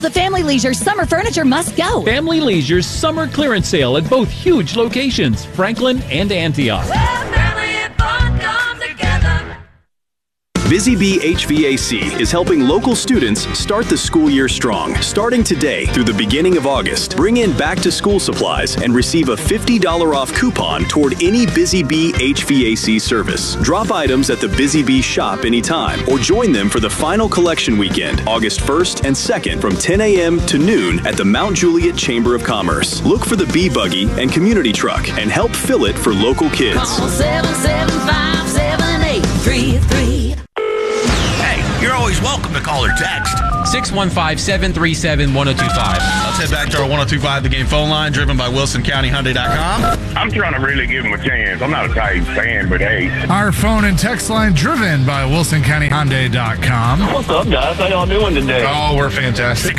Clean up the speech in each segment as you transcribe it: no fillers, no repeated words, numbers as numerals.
The Family Leisure Summer Furniture Must Go. Family Leisure's summer clearance sale at both huge locations, Franklin and Antioch. Busy Bee HVAC is helping local students start the school year strong. Starting today through the beginning of August, bring in back-to-school supplies and receive a $50 off coupon toward any Busy Bee HVAC service. Drop items at the Busy Bee shop anytime or join them for the final collection weekend, August 1st and 2nd from 10 a.m. to noon at the Mount Juliet Chamber of Commerce. Look for the Bee Buggy and Community Truck and help fill it for local kids. Call 775-7833. You're always welcome to call or text. 615-737-1025. Let's head back to our 1025 The Game phone line, driven by WilsonCountyHyundai.com. I'm trying to really give him a chance. I'm not a Titans fan, but hey. Our phone and text line, driven by WilsonCountyHyundai.com. What's up, guys? How y'all doing today? Oh, we're fantastic.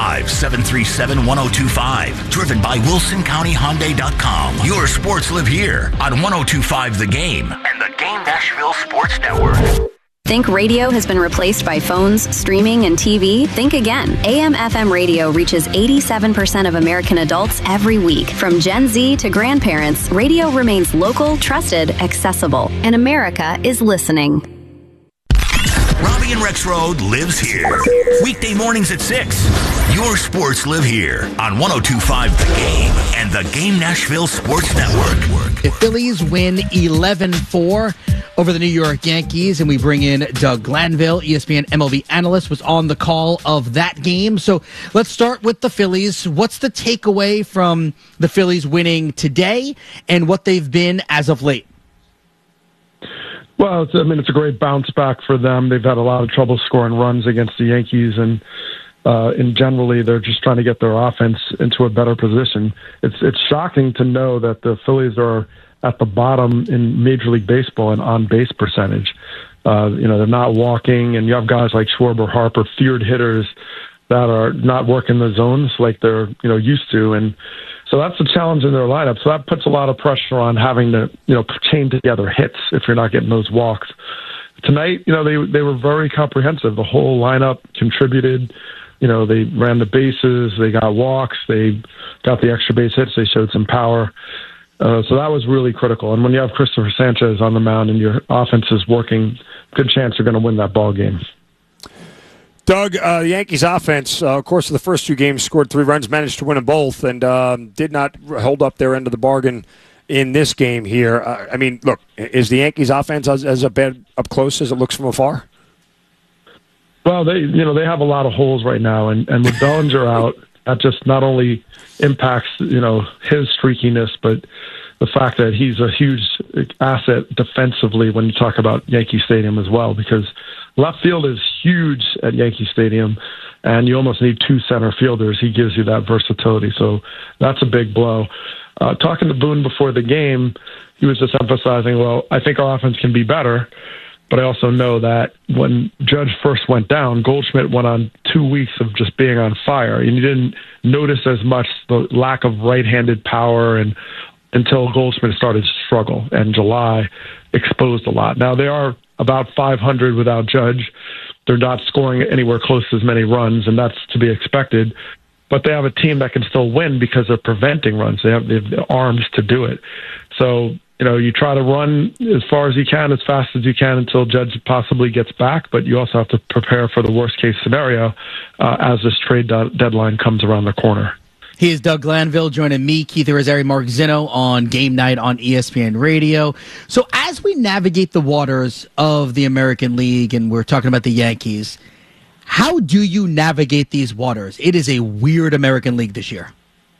615-737-1025. Driven by WilsonCountyHyundai.com. Your sports live here on 1025 The Game and the Game Nashville Sports Network. Think radio has been replaced by phones, streaming, and TV? Think again. AM/FM radio reaches 87% of American adults every week. From Gen Z to grandparents, radio remains local, trusted, accessible, and America is listening. Robbie and Rex Road lives here. Weekday mornings at 6. Your sports live here on 1025 The Game and the Game Nashville Sports Network. The Phillies win 11-4 over the New York Yankees, and we bring in Doug Glanville, ESPN MLB analyst, was on the call of that game. So let's start with the Phillies. What's the takeaway from the Phillies winning today and what they've been as of late? Well, it's a great bounce back for them. They've had a lot of trouble scoring runs against the Yankees, and generally they're just trying to get their offense into a better position. It's shocking to know that the Phillies are at the bottom in Major League Baseball in on-base percentage. They're not walking, and you have guys like Schwarber, Harper, feared hitters that are not working the zones like they're used to, and so that's a challenge in their lineup. So that puts a lot of pressure on having to chain together hits if you're not getting those walks. Tonight, they were very comprehensive. The whole lineup contributed. They ran the bases, they got walks, they got the extra base hits, they showed some power. So that was really critical. And when you have Christopher Sanchez on the mound and your offense is working, good chance you're going to win that ball game. Doug, the Yankees offense, of course, of the first two games, scored 3 runs, managed to win them both, and did not hold up their end of the bargain in this game here. Look, is the Yankees offense as bad up close as it looks from afar? Well, they have a lot of holes right now, and with Bellinger out, that just not only impacts his streakiness, but the fact that he's a huge asset defensively when you talk about Yankee Stadium as well, because left field is huge at Yankee Stadium, and you almost need 2 center fielders. He gives you that versatility, so that's a big blow. Talking to Boone before the game, he was just emphasizing, well, I think our offense can be better, but I also know that when Judge first went down, Goldschmidt went on 2 weeks of just being on fire, and you didn't notice as much the lack of right-handed power until Goldschmidt started to struggle, and July exposed a lot. Now, they are about 500 without Judge. They're not scoring anywhere close to as many runs, and that's to be expected. But they have a team that can still win because they're preventing runs. They have the arms to do it. So, you try to run as far as you can, as fast as you can until Judge possibly gets back, but you also have to prepare for the worst-case scenario as this trade deadline comes around the corner. He is Doug Glanville, joining me, Keith Irizarry, Mark Zinno on Game Night on ESPN Radio. So as we navigate the waters of the American League, and we're talking about the Yankees, how do you navigate these waters? It is a weird American League this year.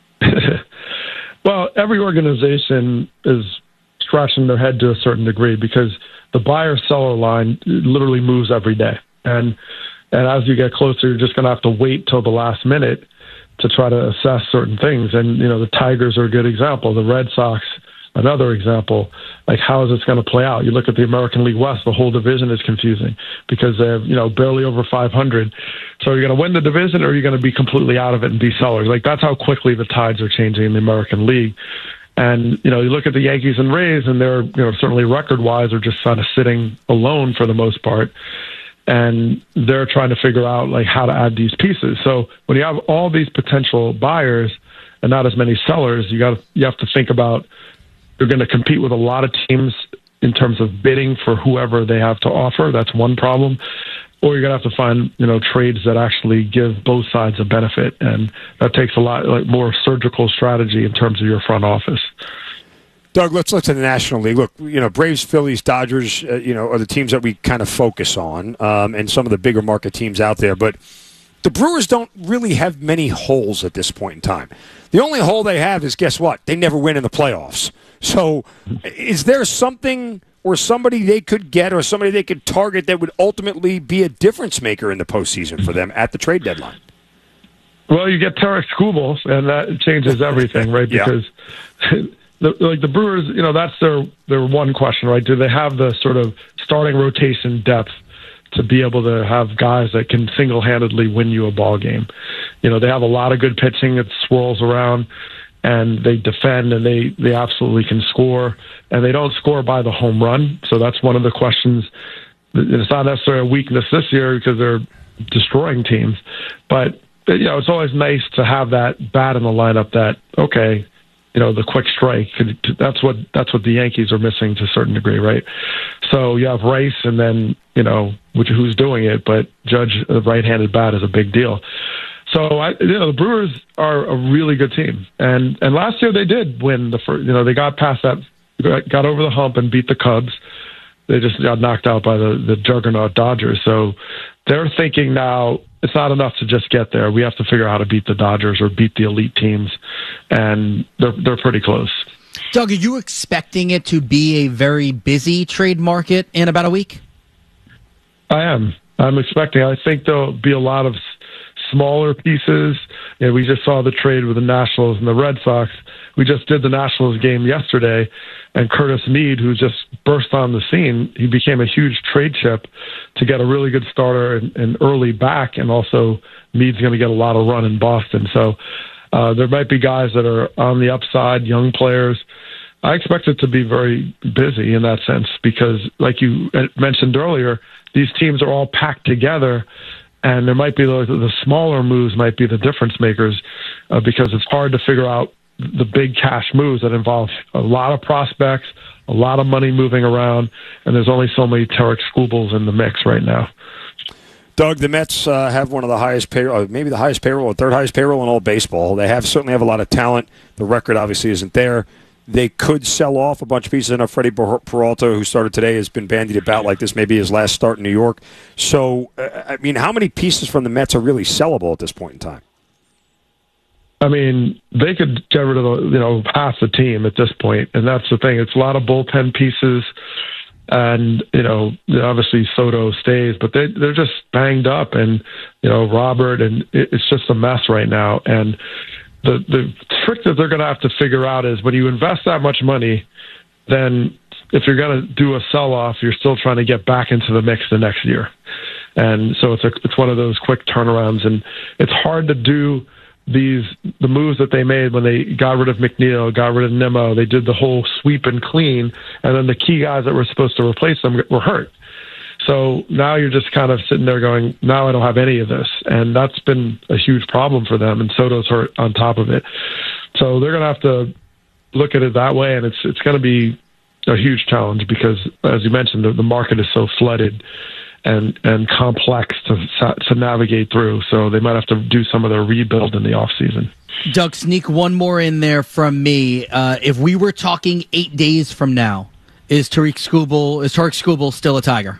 Well, every organization is scratching their head to a certain degree because the buyer-seller line literally moves every day. And as you get closer, you're just going to have to wait till the last minute to try to assess certain things. And, the Tigers are a good example. The Red Sox, another example. Like, how is this going to play out? You look at the American League West, the whole division is confusing because they have, barely over 500. So you're going to win the division or you're going to be completely out of it and be sellers. Like, that's how quickly the tides are changing in the American League. And, you look at the Yankees and Rays, and they're, certainly record-wise are just kind of sitting alone for the most part. and they're trying to figure out like how to add these pieces. So when you have all these potential buyers and not as many sellers, you have to think about, you're going to compete with a lot of teams in terms of bidding for whoever they have to offer. That's one problem. Or you're going to have to find, trades that actually give both sides a benefit. And that takes a lot more surgical strategy in terms of your front office. Doug, let's look to the National League. Look, Braves, Phillies, Dodgers, are the teams that we kind of focus on, and some of the bigger market teams out there. But the Brewers don't really have many holes at this point in time. The only hole they have is, guess what? They never win in the playoffs. So is there something or somebody they could get or somebody they could target that would ultimately be a difference maker in the postseason for them at the trade deadline? Well, you get Tarek Skubal, and that changes everything, right? Because the Brewers, that's their one question, right? Do they have the sort of starting rotation depth to be able to have guys that can single-handedly win you a ball game? They have a lot of good pitching that swirls around, and they defend, and they absolutely can score, and they don't score by the home run. So that's one of the questions. It's not necessarily a weakness this year because they're destroying teams, but it's always nice to have that bat in the lineup that, okay, the quick strike. That's what the Yankees are missing to a certain degree, right? So you have Rice, and then who's doing it, but Judge, a right-handed bat, is a big deal. So the Brewers are a really good team, and last year they did win the first. They got past that, got over the hump, and beat the Cubs. They just got knocked out by the juggernaut Dodgers. So they're thinking now it's not enough to just get there. We have to figure out how to beat the Dodgers or beat the elite teams, and they're pretty close. Doug, are you expecting it to be a very busy trade market in about a week? I am. I'm expecting. I think there'll be a lot of smaller pieces. We just saw the trade with the Nationals and the Red Sox. We just did the Nationals game yesterday, and Curtis Mead, who just burst on the scene, he became a huge trade chip to get a really good starter and early back, and also Mead's going to get a lot of run in Boston. So there might be guys that are on the upside, young players. I expect it to be very busy in that sense because, like you mentioned earlier, these teams are all packed together, and there might be the smaller moves might be the difference makers because it's hard to figure out the big cash moves that involve a lot of prospects, a lot of money moving around, and there's only so many Tarek Skubals in the mix right now. Doug, the Mets have one of the highest payroll, maybe the highest payroll, or third highest payroll in all baseball. They certainly have a lot of talent. The record obviously isn't there. They could sell off a bunch of pieces. I know Freddie Peralta, who started today, has been bandied about like this may be his last start in New York. So, how many pieces from the Mets are really sellable at this point in time? They could get rid of half the team at this point, and that's the thing. It's a lot of bullpen pieces, and obviously Soto stays, but they're just banged up, and Robert, and it's just a mess right now. And the trick that they're going to have to figure out is when you invest that much money, then if you're going to do a sell-off, you're still trying to get back into the mix the next year. And so it's one of those quick turnarounds, and it's hard to do the moves that they made when they got rid of McNeil, got rid of Nimmo. They did the whole sweep and clean, and then the key guys that were supposed to replace them were hurt. So now you're just kind of sitting there going, now I don't have any of this. And that's been a huge problem for them, and Soto's hurt on top of it. So they're going to have to look at it that way, and it's going to be a huge challenge because, as you mentioned, the market is so flooded and complex to navigate through. So they might have to do some of their rebuild in the offseason. Doug, sneak one more in there from me. If we were talking 8 days from now, is Tarek Skubal still a Tiger?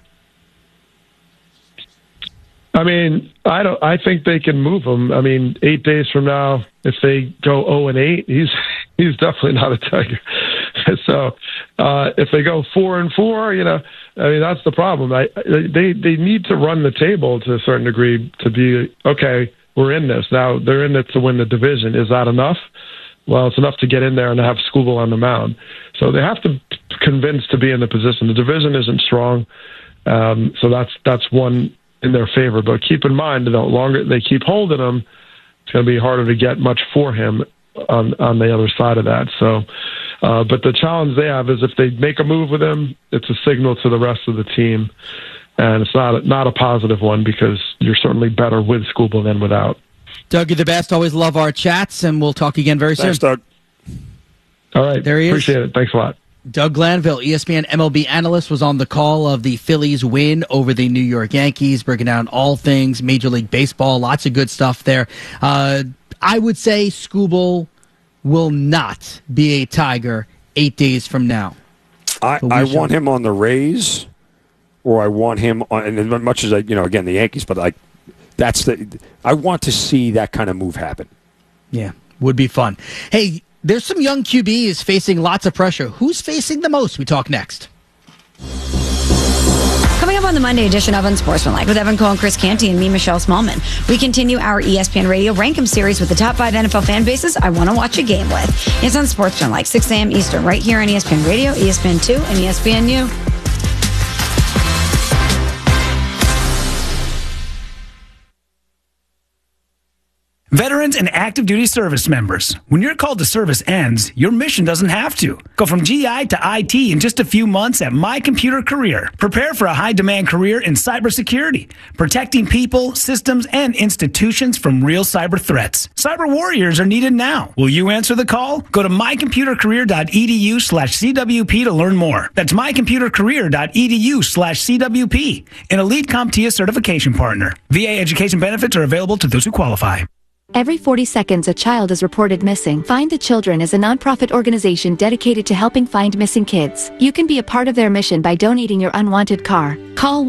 I think they can move him. 8 days from now, if they go 0-8, he's definitely not a Tiger. So if they go 4-4, that's the problem. They need to run the table to a certain degree to be okay. We're in this now. They're in it to win the division. Is that enough? Well, it's enough to get in there and to have Skubal on the mound. So they have to convince to be in the position. The division isn't strong, so that's one in their favor. But keep in mind, the longer they keep holding him, it's going to be harder to get much for him on the other side of that. So, but the challenge they have is if they make a move with him, it's a signal to the rest of the team. and it's not a positive one because you're certainly better with Skubal than without. Doug, you're the best. Always love our chats, and we'll talk again very soon. Thanks, Doug. All right. There he is. Appreciate it. Thanks a lot. Doug Glanville, ESPN MLB analyst, was on the call of the Phillies' win over the New York Yankees, breaking down all things Major League Baseball. Lots of good stuff there. I would say Skubal will not be a Tiger 8 days from now. I want him on the Rays, or I want him on, and as much as again, the Yankees, but I want to see that kind of move happen. Yeah, would be fun. Hey, there's some young QBs facing lots of pressure. Who's facing the most? We talk next. Coming up on the Monday edition of Unsportsmanlike with Evan Cole and Chris Canty and me, Michelle Smallman, we continue our ESPN Radio Rank 'em series with the top 5 NFL fan bases I want to watch a game with. It's Unsportsmanlike, 6 a.m. Eastern, right here on ESPN Radio, ESPN2, and ESPNU. Veterans and active duty service members, when your call to service ends, your mission doesn't have to. Go from GI to IT in just a few months at My Computer Career. Prepare for a high-demand career in cybersecurity, protecting people, systems, and institutions from real cyber threats. Cyber warriors are needed now. Will you answer the call? Go to mycomputercareer.edu/CWP to learn more. That's mycomputercareer.edu/CWP, an elite CompTIA certification partner. VA education benefits are available to those who qualify. Every 40 seconds, a child is reported missing. Find the Children is a nonprofit organization dedicated to helping find missing kids. You can be a part of their mission by donating your unwanted car. Call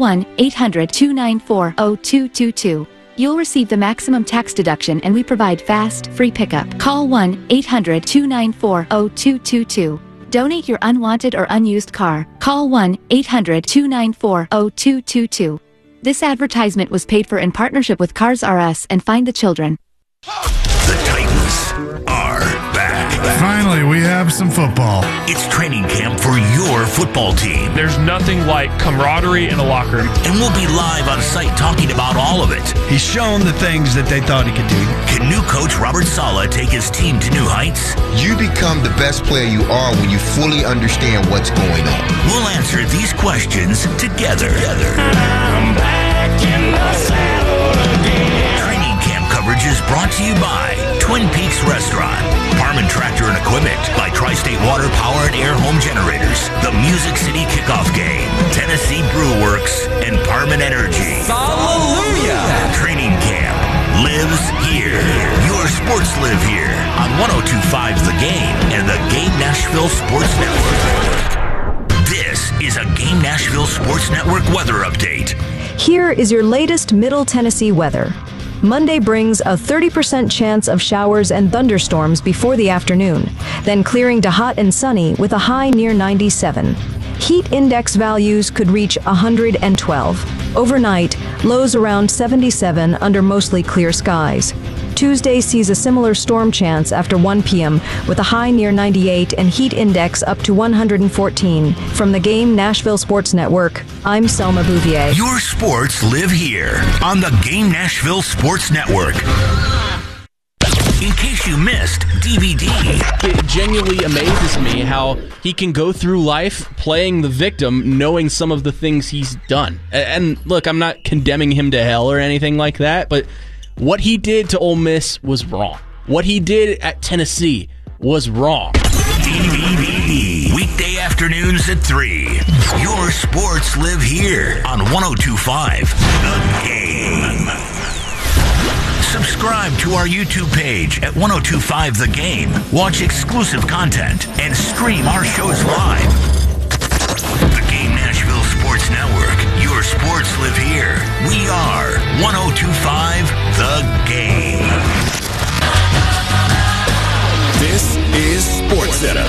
1-800-294-0222. You'll receive the maximum tax deduction, and we provide fast, free pickup. Call 1-800-294-0222. Donate your unwanted or unused car. Call 1-800-294-0222. This advertisement was paid for in partnership with Cars R Us and Find the Children. The Titans are back. Finally, we have some football. It's training camp for your football team. There's nothing like camaraderie in a locker room. And we'll be live on site talking about all of it. He's shown the things that they thought he could do. Can new coach Robert Saleh take his team to new heights? You become the best player you are when you fully understand what's going on. We'll answer these questions together. I'm back in the saddle again. Training camp coverage is brought to you by Twin Peaks Restaurant, Parman Tractor and Equipment, by Tri-State Water Power and Air Home Generators, the Music City Kickoff Game, Tennessee Brew Works, and Parman Energy. Hallelujah! Training camp lives here. Your sports live here on 102.5 The Game and the Game Nashville Sports Network. This is a Game Nashville Sports Network weather update. Here is your latest Middle Tennessee weather. Monday brings a 30% chance of showers and thunderstorms before the afternoon, then clearing to hot and sunny with a high near 97. Heat index values could reach 112. Overnight, lows around 77 under mostly clear skies. Tuesday sees a similar storm chance after 1 p.m. with a high near 98 and heat index up to 114. From the Game Nashville Sports Network, I'm Selma Bouvier. Your sports live here on the Game Nashville Sports Network. In case you missed DVD. It genuinely amazes me how he can go through life playing the victim, knowing some of the things he's done. And look, I'm not condemning him to hell or anything like that, but what he did to Ole Miss was wrong. What he did at Tennessee was wrong. DVD. Weekday afternoons at 3. Your sports live here on 102.5 The Game. Subscribe to our YouTube page at 102.5 The Game. Watch exclusive content and stream our shows live. The Game Nashville Sports Network. Your sports live here. We are 102.5 The Game. This is SportsCenter.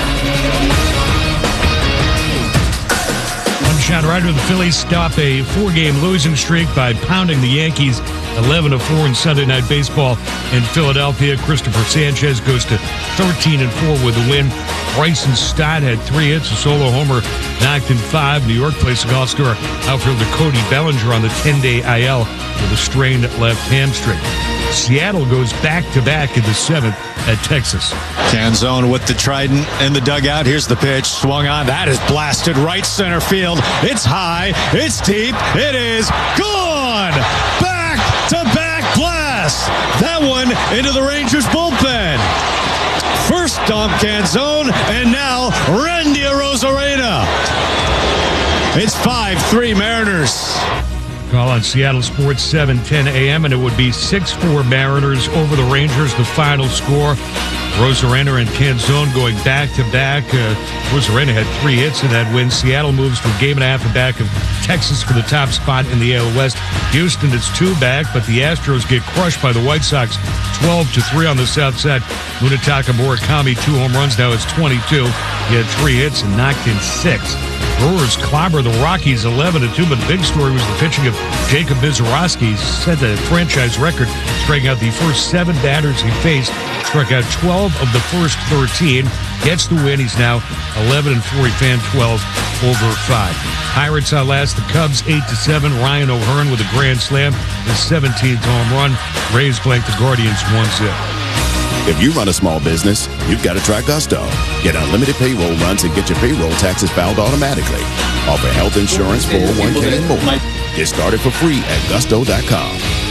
One shot rider, the Phillies stop a 4-game losing streak by pounding the Yankees 11-4 in Sunday Night Baseball in Philadelphia. Christopher Sanchez goes to 13-4 with a win. Bryson Stott had 3 hits, a solo homer, knocked in 5. New York placing All-Star outfielder Cody Bellinger on the 10-day IL with a strained left hamstring. Seattle goes back-to-back in the 7th at Texas. Canzone with the trident in the dugout. Here's the pitch. Swung on. That is blasted right center field. It's high. It's deep. It is gone. Back-to-back blast. That one into the Rangers bullpen. First Dom Canzone, and now Randy Arozarena. It's 5-3 Mariners. Call on Seattle Sports 7:10 a.m. and it would be 6-4 Mariners over the Rangers. The final score. Arozarena and Canzone going back-to-back. Arozarena had 3 hits in that win. Seattle moves to a game and a half back of Texas for the top spot in the AL West. Houston is 2 back, but the Astros get crushed by the White Sox 12-3 on the south side. Munetaka Murakami, 2 home runs. Now it's 22. He had 3 hits and knocked in 6. Brewers clobber the Rockies 11-2, but the big story was the pitching of Jacob Misiorowski. He set the franchise record, striking out the first 7 batters he faced. Struck out 12 of the first 13. Gets the win. He's now 11-4. He fan 12 over 5. Pirates outlast the Cubs 8-7. Ryan O'Hearn with a grand slam, his 17th home run. Rays blank the Guardians 1-0. If you run a small business, you've got to try Gusto. Get unlimited payroll runs and get your payroll taxes filed automatically. Offer health insurance, 401k, and more. Get started for free at gusto.com.